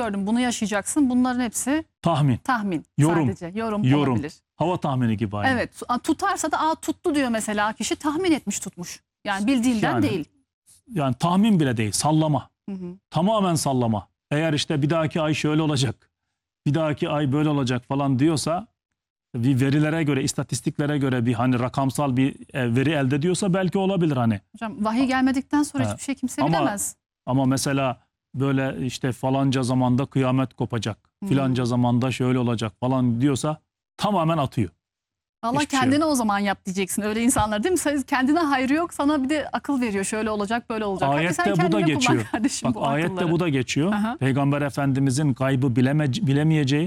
gördüm, bunu yaşayacaksın. Bunların hepsi tahmin. Yorum. Sadece yorum olabilir. Hava tahmini gibi aynı. Evet, tutarsa da tuttu diyor mesela kişi, tahmin etmiş tutmuş. Yani bildiğinden değil. Yani tahmin bile değil, sallama. Hı hı. Tamamen sallama. Eğer işte bir dahaki ay şöyle olacak, bir dahaki ay böyle olacak falan diyorsa, bir verilere göre, istatistiklere göre bir hani rakamsal bir veri elde ediyorsa belki olabilir hani. Hocam vahiy gelmedikten sonra hiçbir şey kimse bilemez. Ama mesela böyle işte falanca zamanda kıyamet kopacak, filanca zamanda şöyle olacak falan diyorsa tamamen atıyor. Allah kendine o zaman yap diyeceksin öyle insanlar, değil mi? Kendine hayrı yok, sana bir de akıl veriyor, şöyle olacak böyle olacak. Ayette bu da geçiyor. Bak ayette bu da geçiyor. Aha. Peygamber Efendimizin gaybı bilemeyeceği,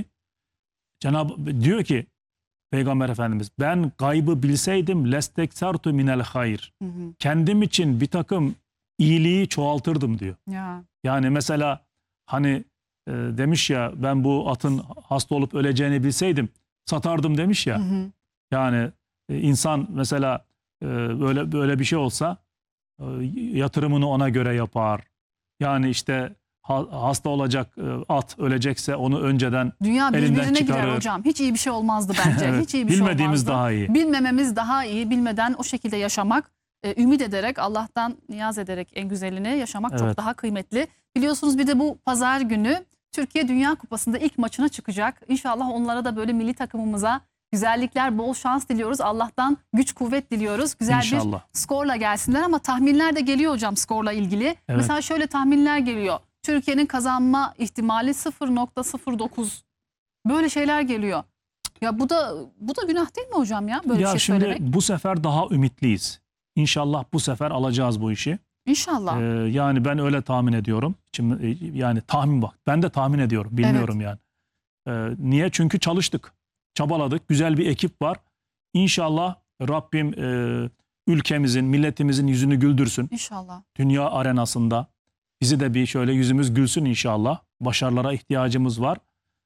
Cenab-ı diyor ki Peygamber Efendimiz, ben gaybı bilseydim lesteksertu minel hayr. Kendim için bir takım iyiliği çoğaltırdım diyor. Ya. Yani mesela hani demiş ya, ben bu atın hasta olup öleceğini bilseydim satardım demiş ya. Yani insan mesela böyle bir şey olsa yatırımını ona göre yapar. Yani işte hasta olacak at ölecekse onu önceden dünya elinden çıkarır. Girer hocam. Hiç iyi bir şey olmazdı bence. Evet, hiç iyi bir bilmediğimiz şey olmazdı. daha iyi. Bilmememiz daha iyi. Bilmeden o şekilde yaşamak, ümit ederek, Allah'tan niyaz ederek en güzelini yaşamak çok daha kıymetli. Biliyorsunuz bir de bu pazar günü Türkiye Dünya Kupası'nda ilk maçına çıkacak. İnşallah onlara da böyle milli takımımıza güzellikler, bol şans diliyoruz. Allah'tan güç kuvvet diliyoruz. Güzel bir skorla gelsinler, ama tahminler de geliyor hocam skorla ilgili. Evet. Mesela şöyle tahminler geliyor. Türkiye'nin kazanma ihtimali 0.09. Böyle şeyler geliyor. Ya bu da günah değil mi hocam ya? Böyle bir şey şimdi söylemek. Bu sefer daha ümitliyiz. İnşallah bu sefer alacağız bu işi. İnşallah. Yani ben öyle tahmin ediyorum. Yani tahmin bak. Ben de tahmin ediyorum. Bilmiyorum yani. Niye? Çünkü çalıştık. Çabaladık. Güzel bir ekip var. İnşallah Rabbim ülkemizin, milletimizin yüzünü güldürsün. İnşallah. Dünya arenasında bizi de bir şöyle yüzümüz gülsün inşallah. Başarılara ihtiyacımız var.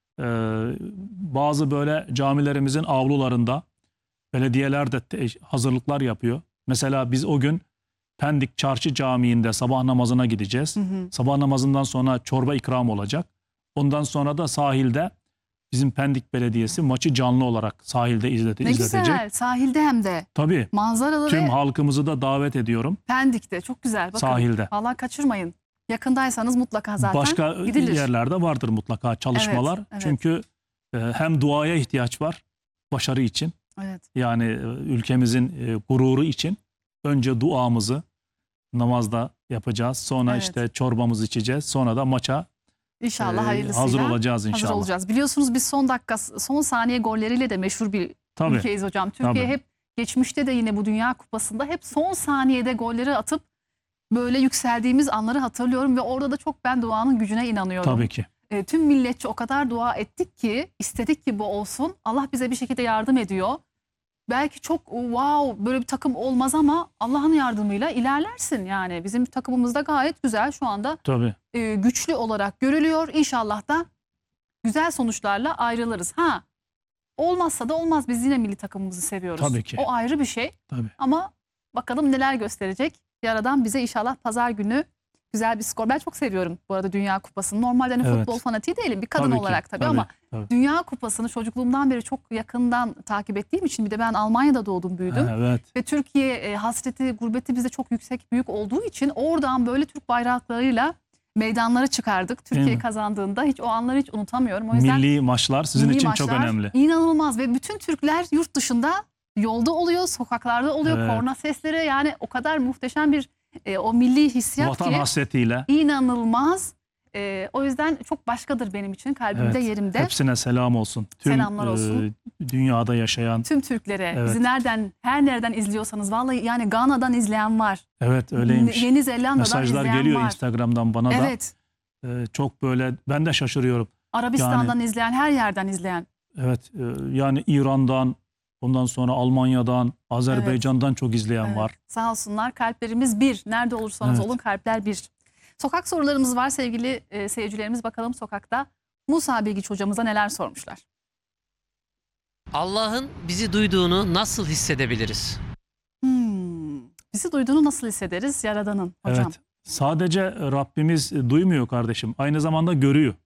Bazı böyle camilerimizin avlularında belediyeler de hazırlıklar yapıyor. Mesela biz o gün Pendik Çarşı Camii'nde sabah namazına gideceğiz. Sabah namazından sonra çorba ikram olacak. Ondan sonra da sahilde bizim Pendik Belediyesi maçı canlı olarak sahilde izletecek. Ne güzel, sahilde hem de. Tabii. Manzaralı. Tüm halkımızı da davet ediyorum. Pendik'te çok güzel. Bakın, sahilde. Vallahi kaçırmayın. Yakındaysanız mutlaka zaten başka gidilir. Yerlerde vardır mutlaka çalışmalar. Evet. Çünkü hem duaya ihtiyaç var başarı için. Evet. Yani ülkemizin gururu için önce duamızı namazda yapacağız. Sonra işte çorbamızı içeceğiz. Sonra da maça İnşallah hayırlısıyla hazır olacağız inşallah. Hazır olacağız. Biliyorsunuz biz son saniye golleriyle de meşhur bir ülkeyiz hocam. Türkiye hep geçmişte de yine bu Dünya Kupası'nda hep son saniyede golleri atıp böyle yükseldiğimiz anları hatırlıyorum ve orada da çok ben duanın gücüne inanıyorum. Tabii ki. Tüm milletçe o kadar dua ettik ki, istedik ki bu olsun. Allah bize bir şekilde yardım ediyor. Belki çok wow böyle bir takım olmaz ama Allah'ın yardımıyla ilerlersin yani. Bizim takımımız da gayet güzel şu anda. Tabii. Güçlü olarak görülüyor. İnşallah da güzel sonuçlarla ayrılırız. Olmazsa da olmaz. Biz yine milli takımımızı seviyoruz. Tabii ki. O ayrı bir şey. Tabii. Ama bakalım neler gösterecek. Yaradan bize inşallah pazar günü güzel bir skor. Ben çok seviyorum bu arada Dünya Kupası'nı. Normalde futbol fanatiği değilim. Bir kadın olarak tabii ama Dünya Kupası'nı çocukluğumdan beri çok yakından takip ettiğim için, bir de ben Almanya'da doğdum büyüdüm. Ve Türkiye hasreti, gurbeti bizde çok yüksek, büyük olduğu için oradan böyle Türk bayraklarıyla meydanlara çıkardık. Türkiye kazandığında hiç o anları hiç unutamıyorum. O yüzden milli maçlar sizin için çok önemli. İnanılmaz ve bütün Türkler yurt dışında yolda oluyor, sokaklarda oluyor, korna sesleri, yani o kadar muhteşem bir o milli hissiyat vatan hasretiyle. İnanılmaz. O yüzden çok başkadır benim için, kalbimde, yerimde. Hepsine selam olsun. Selamlar olsun. Dünyada yaşayan tüm Türklere. Bizi her nereden izliyorsanız, vallahi yani Gana'dan izleyen var. Evet, öyleymiş. Yeni Zelanda'dan mesajlar izleyen var. geliyor Instagram'dan bana da. Çok böyle, ben de şaşırıyorum. Arabistan'dan izleyen, her yerden izleyen. Evet, yani İran'dan, ondan sonra Almanya'dan, Azerbaycan'dan çok izleyen var. Sağ olsunlar, kalplerimiz bir. Nerede olursanız olun kalpler bir. Sokak sorularımız var sevgili seyircilerimiz. Bakalım sokakta Musa Bilgiç hocamıza neler sormuşlar. Allah'ın bizi duyduğunu nasıl hissedebiliriz? Bizi duyduğunu nasıl hissederiz? Yaradan'ın hocam. Evet. Sadece Rabbimiz duymuyor kardeşim. Aynı zamanda görüyor.